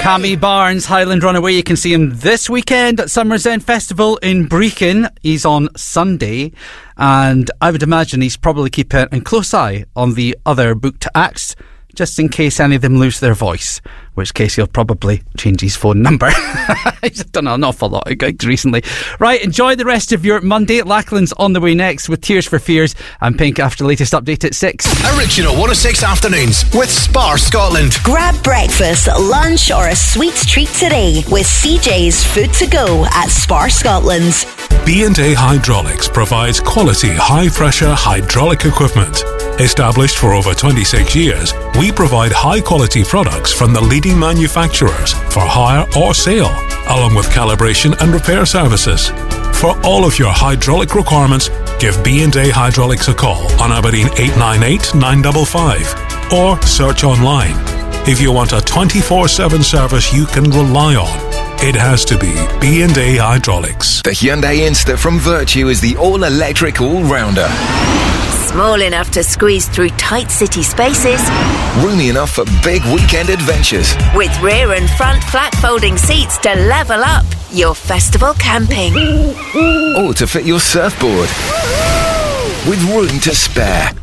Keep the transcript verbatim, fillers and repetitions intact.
Cammy Barnes, Highland Runaway. You can see him this weekend at Summer's End Festival in Brecon. He's on Sunday, and I would imagine he's probably keeping a close eye on the other booked acts, just in case any of them lose their voice, in which case he'll probably change his phone number. He's done an awful lot of gigs recently. Right, enjoy the rest of your Monday. Lackland's on the way next with Tears for Fears and Pink after the latest update at six. Original one oh six Afternoons with Spar Scotland. Grab breakfast, lunch or a sweet treat today with C J's Food to Go at Spar Scotland. B and A Hydraulics provides quality high-pressure hydraulic equipment. Established for over twenty-six years, we provide high-quality products from the leading manufacturers for hire or sale, along with calibration and repair services. For all of your hydraulic requirements, give B and A Hydraulics a call on Aberdeen eight nine eight, nine five five or search online. If you want a twenty-four seven service you can rely on, it has to be B and A Hydraulics. The Hyundai Insta from Virtue is the all-electric all-rounder. Small enough to squeeze through tight city spaces, roomy enough for big weekend adventures, with rear and front flat folding seats to level up your festival camping, or to fit your surfboard, with room to spare.